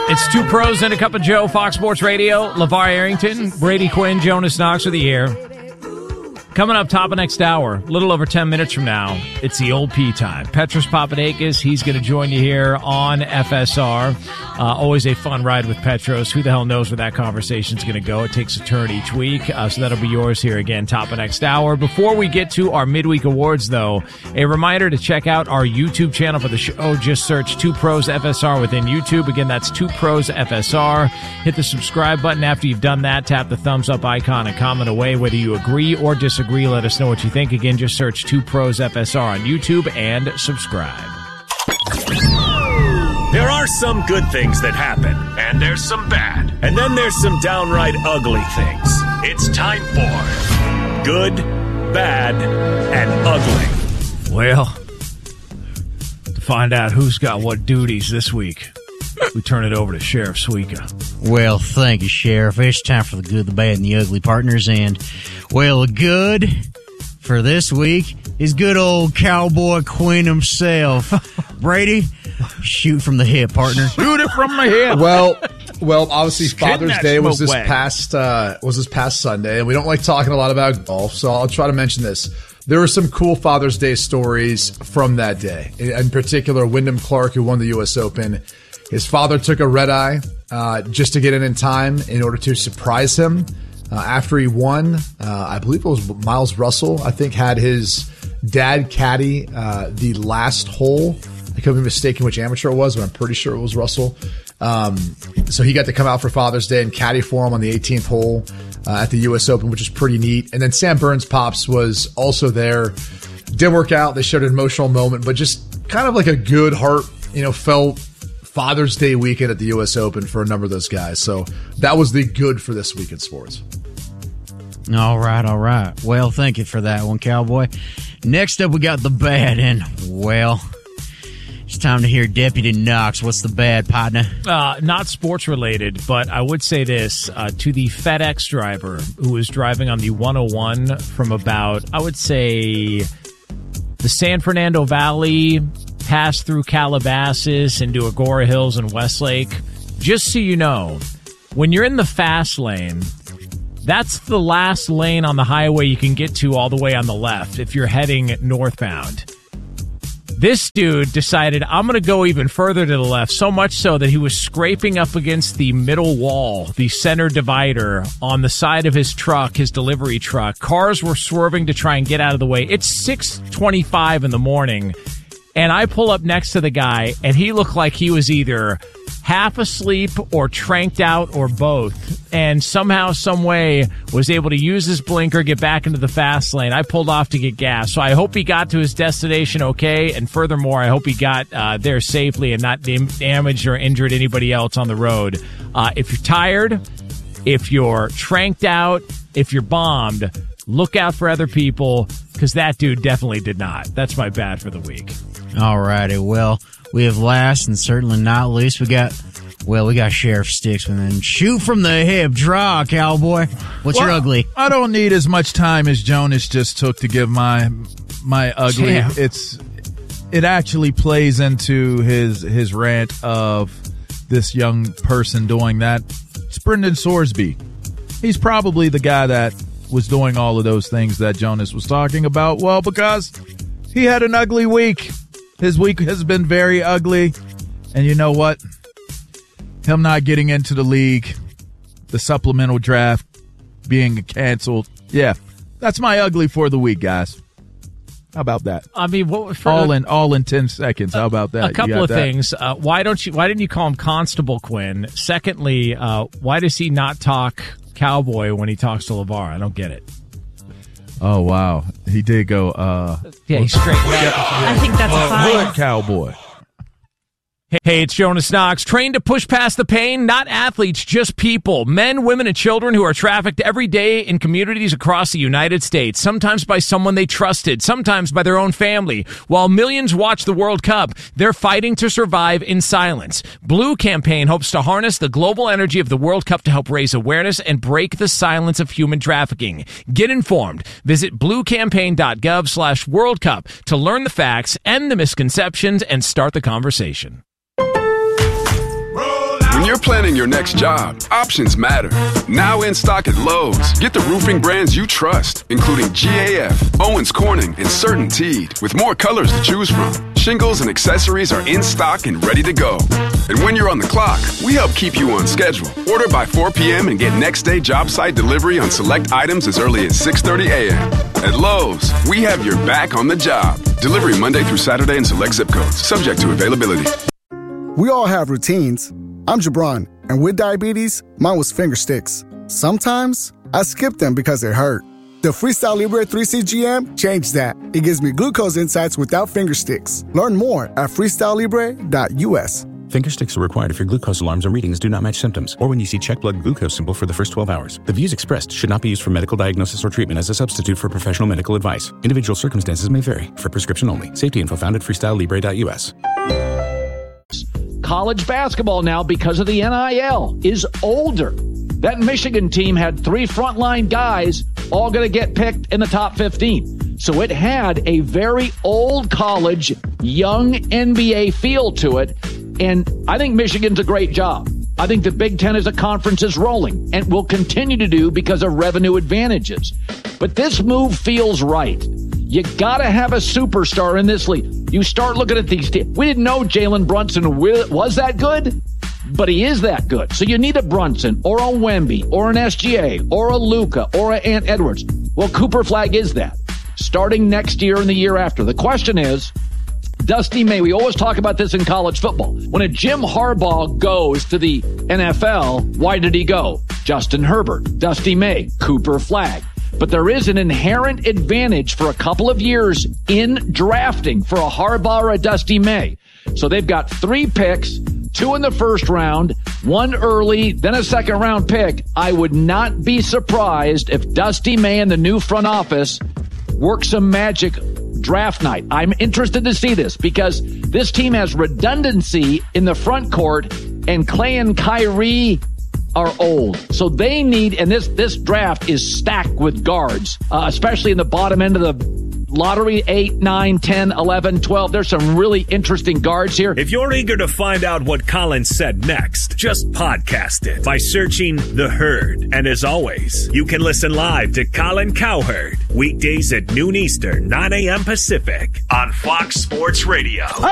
It's Two Pros and a Cup of Joe, Fox Sports Radio. LeVar Arrington, Brady Quinn, Jonas Knox with the air. Coming up top of next hour, a little over 10 minutes from now, it's the old P time. Petros Papadakis, he's going to join you here on FSR. Always a fun ride with Petros. Who the hell knows where that conversation's going to go? It takes a turn each week, so that'll be yours here again, top of next hour. Before we get to our midweek awards, though, a reminder to check out our YouTube channel for the show. Just search Two Pros FSR within YouTube. Again, that's Two Pros FSR. Hit the subscribe button. After you've done that, tap the thumbs up icon and comment away whether you agree or disagree. Let us know what you think. Again, just search Two Pros FSR on YouTube and subscribe. There are some good things that happen, and there's some bad. And then there's some downright ugly things. It's time for Good, Bad, and Ugly. Well, to find out who's got what duties this week, we turn it over to Sheriff Suika. Well, thank you, Sheriff. It's time for the good, the bad, and the ugly, partners. And, well, the good for this week is good old Cowboy Quinn himself. Brady, shoot from the hip, partner. Shoot it from the hip. Well, obviously Father's Day was this past Sunday, and we don't like talking a lot about golf, so I'll try to mention this. There were some cool Father's Day stories from that day. In particular, Wyndham Clark, who won the U.S. Open. His father took a red-eye just to get in time in order to surprise him. After he won, I believe it was Miles Russell, I think, had his dad caddy the last hole. I could be mistaken which amateur it was, but I'm pretty sure it was Russell. So he got to come out for Father's Day and caddy for him on the 18th hole at the U.S. Open, which is pretty neat. And then Sam Burns' pops was also there. Didn't work out. They showed an emotional moment, but just kind of like a good heart, felt Father's Day weekend at the U.S. Open for a number of those guys. So that was the good for this week in sports. All right. Well, thank you for that one, Cowboy. Next up, we got the bad, and, well, it's time to hear Deputy Knox. What's the bad, partner? Not sports related, but I would say this to the FedEx driver who was driving on the 101 from about, I would say, the San Fernando Valley, pass through Calabasas into Agora Hills and Westlake. Just so you know, when you're in the fast lane, that's the last lane on the highway you can get to all the way on the left if you're heading northbound. This dude decided, I'm going to go even further to the left, so much so that he was scraping up against the middle wall, the center divider, on the side of his truck, his delivery truck. Cars were swerving to try and get out of the way. It's 6:25 in the morning. And I pull up next to the guy, and he looked like he was either half asleep or tranked out or both. And somehow, some way, was able to use his blinker, get back into the fast lane. I pulled off to get gas. So I hope he got to his destination okay. And furthermore, I hope he got there safely and not damaged or injured anybody else on the road. If you're tired, if you're tranked out, if you're bombed, look out for other people, because that dude definitely did not. That's my bad for the week. All righty. Well, we have last and certainly not least, we got Sheriff Sticksman. And shoot from the hip, draw, Cowboy. What's your ugly? I don't need as much time as Jonas just took to give my ugly. Damn. It actually plays into his rant of this young person doing that. It's Brendan Sorsby. He's probably the guy that was doing all of those things that Jonas was talking about. Well, because he had an ugly week. His week has been very ugly. And you know what? Him not getting into the league, the supplemental draft being canceled. Yeah, that's my ugly for the week, guys. How about that? I mean, all in 10 seconds. How about that? A couple of things. Why didn't you call him Constable Quinn? Secondly, why does he not talk Cowboy when he talks to LeVar? I don't get it. Oh, wow. He did go, yeah, he's straight. I think that's a fine. Cowboy. Hey, it's Jonas Knox. Trained to push past the pain? Not athletes, just people. Men, women, and children who are trafficked every day in communities across the United States. Sometimes by someone they trusted, sometimes by their own family. While millions watch the World Cup, they're fighting to survive in silence. Blue Campaign hopes to harness the global energy of the World Cup to help raise awareness and break the silence of human trafficking. Get informed. Visit bluecampaign.gov/World Cup to learn the facts, end the misconceptions, and start the conversation. When you're planning your next job, options matter. Now in stock at Lowe's, get the roofing brands you trust, including GAF, Owens Corning, and CertainTeed, with more colors to choose from. Shingles and accessories are in stock and ready to go. And when you're on the clock, we help keep you on schedule. Order by 4 p.m. and get next day job site delivery on select items as early as 6:30 a.m. At Lowe's, we have your back on the job. Delivery Monday through Saturday in select zip codes, subject to availability. We all have routines. I'm Jabron, and with diabetes, mine was finger sticks. Sometimes I skip them because it hurt. The Freestyle Libre 3C GM changed that. It gives me glucose insights without finger sticks. Learn more at freestylelibre.us. Finger sticks are required if your glucose alarms or readings do not match symptoms, or when you see check blood glucose symbol for the first 12 hours. The views expressed should not be used for medical diagnosis or treatment as a substitute for professional medical advice. Individual circumstances may vary. For prescription only. Safety info found at freestylelibre.us. College basketball now, because of the NIL, is older. That Michigan team had 3 frontline guys all going to get picked in the top 15. So it had a very old college, young NBA feel to it. And I think Michigan's a great job. I think the Big Ten as a conference is rolling and will continue to do because of revenue advantages. But this move feels right. You got to have a superstar in this league. You start looking at these teams. We didn't know Jalen Brunson was that good, but he is that good. So you need a Brunson or a Wemby or an SGA or a Luka or an Ant Edwards. Well, Cooper Flagg is that. Starting next year and the year after. The question is, Dusty May, we always talk about this in college football. When a Jim Harbaugh goes to the NFL, why did he go? Justin Herbert, Dusty May, Cooper Flagg. But there is an inherent advantage for a couple of years in drafting for a Harbaugh or a Dusty May. So they've got 3 picks, 2 in the first round, 1 early, then a second round pick. I would not be surprised if Dusty May and the new front office work some magic draft night. I'm interested to see this because this team has redundancy in the front court, and Clay and Kyrie are old. So they need, and this draft is stacked with guards, especially in the bottom end of the lottery, 8, 9, 10, 11, 12. There's some really interesting guards here. If you're eager to find out what Colin said next, just podcast it by searching The Herd. And as always, you can listen live to Colin Cowherd weekdays at noon Eastern, 9 a.m. Pacific on Fox Sports Radio.